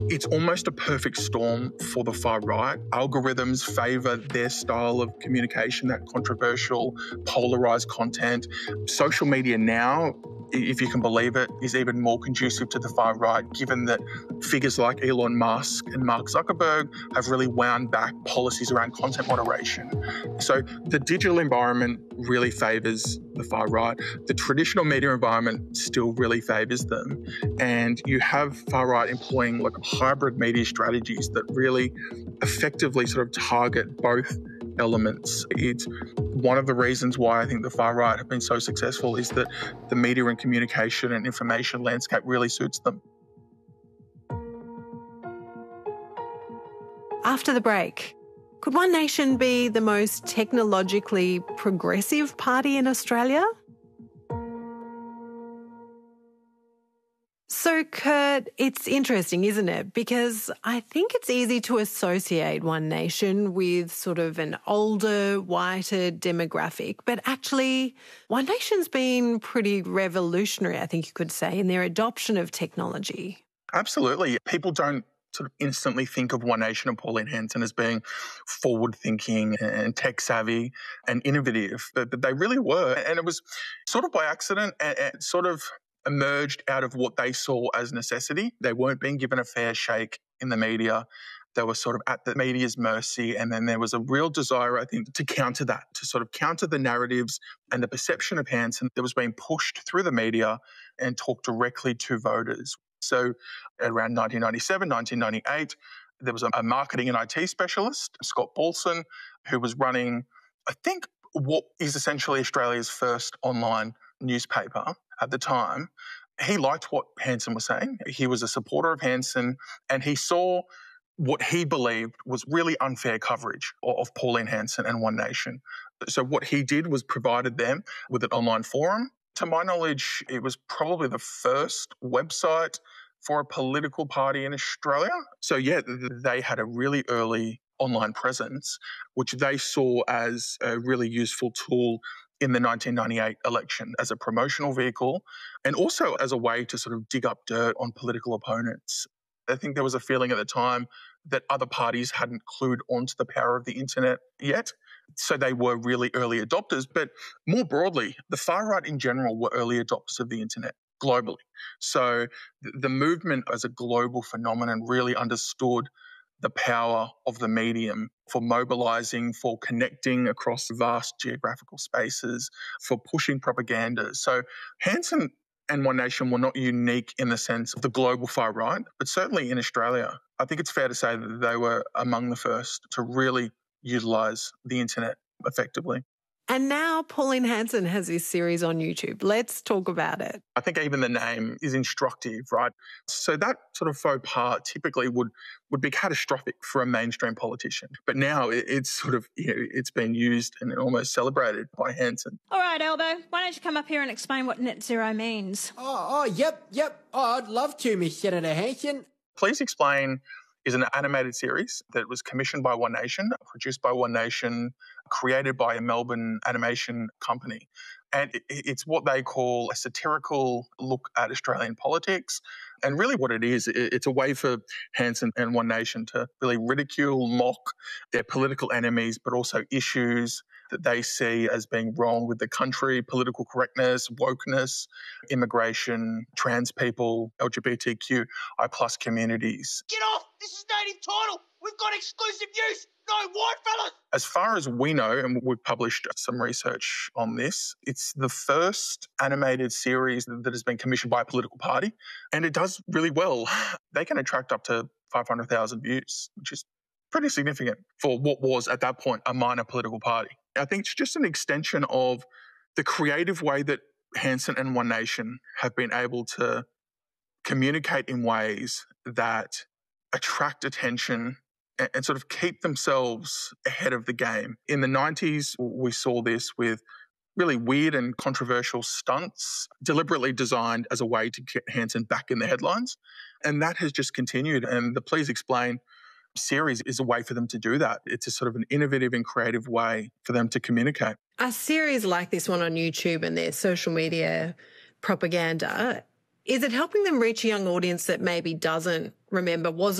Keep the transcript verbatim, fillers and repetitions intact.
It's almost a perfect storm for the far right. Algorithms favour their style of communication, that controversial, polarised content. Social media now, if you can believe it, is even more conducive to the far right, given that figures like Elon Musk and Mark Zuckerberg have really wound back policies around content moderation. So the digital environment really favours the far right. The traditional media environment still really favours them. And you have far right employing like hybrid media strategies that really effectively sort of target both elements. It's one of the reasons why I think the far right have been so successful is that the media and communication and information landscape really suits them. After the break, could One Nation be the most technologically progressive party in Australia? So, Kurt, it's interesting, isn't it? Because I think it's easy to associate One Nation with sort of an older, whiter demographic, but actually One Nation's been pretty revolutionary, I think you could say, in their adoption of technology. Absolutely. People don't sort of instantly think of One Nation and Pauline Hanson as being forward-thinking and tech-savvy and innovative, but, but they really were. And it was sort of by accident and, and sort of emerged out of what they saw as necessity. They weren't being given a fair shake in the media. They were sort of at the media's mercy. And then there was a real desire, I think, to counter that, to sort of counter the narratives and the perception of Hanson that was being pushed through the media and talk directly to voters. So around nineteen ninety-seven, nineteen ninety-eight, there was a marketing and I T specialist, Scott Balson, who was running, I think, what is essentially Australia's first online newspaper at the time. He liked what Hanson was saying. He was a supporter of Hanson, and he saw what he believed was really unfair coverage of Pauline Hanson and One Nation. So what he did was provided them with an online forum. To my knowledge, it was probably the first website for a political party in Australia. So yeah, they had a really early online presence, which they saw as a really useful tool in the nineteen ninety-eight election as a promotional vehicle and also as a way to sort of dig up dirt on political opponents. I think there was a feeling at the time that other parties hadn't clued onto the power of the internet yet. So they were really early adopters. But more broadly, the far right in general were early adopters of the internet globally. So the movement as a global phenomenon really understood the power of the medium for mobilising, for connecting across vast geographical spaces, for pushing propaganda. So Hanson and One Nation were not unique in the sense of the global far right, but certainly in Australia, I think it's fair to say that they were among the first to really utilise the internet effectively. And now Pauline Hanson has this series on YouTube. Let's talk about it. I think even the name is instructive, right? So that sort of faux pas typically would, would be catastrophic for a mainstream politician. But now it's sort of, you know, it's been used and almost celebrated by Hanson. All right, Elbo, why don't you come up here and explain what net zero means? Oh, oh yep, yep. Oh, I'd love to, Miss Senator Hanson. Please Explain is an animated series that was commissioned by One Nation, produced by One Nation, created by a Melbourne animation company. And it's what they call a satirical look at Australian politics. And really what it is, it's a way for Hanson and One Nation to really ridicule, mock their political enemies, but also issues that they see as being wrong with the country, political correctness, wokeness, immigration, trans people, L G B T Q I plus communities. Get off! This is native title! We've got exclusive use! No white fellas! As far as we know, and we've published some research on this, it's the first animated series that has been commissioned by a political party, and it does really well. They can attract up to five hundred thousand views, which is pretty significant for what was at that point a minor political party. I think it's just an extension of the creative way that Hanson and One Nation have been able to communicate in ways that attract attention and, and sort of keep themselves ahead of the game. In the nineties, we saw this with really weird and controversial stunts deliberately designed as a way to get Hanson back in the headlines. And that has just continued. And the Please Explain series is a way for them to do that. It's a sort of an innovative and creative way for them to communicate. A series like this one on YouTube and their social media propaganda, is it helping them reach a young audience that maybe doesn't remember, was